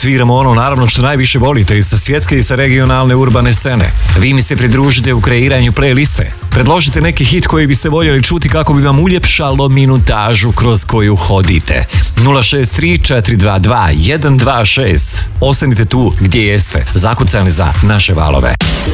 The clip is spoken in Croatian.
sviramo ono naravno što najviše volite i sa svjetske i sa regionalne urbane scene. Vi mi se pridružite u kreiranju playliste. Predložite neki hit koji biste voljeli čuti kako bi vam uljepšalo minutažu kroz koju hodite. 063 422 126. Ostanite tu gdje jeste, zakucani za naše valove.